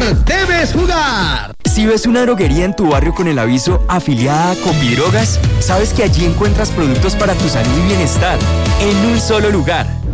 debes jugar. Si ves una droguería en tu barrio con el aviso afiliada a Copidrogas, sabes que allí encuentras productos para tu salud y bienestar en un solo lugar.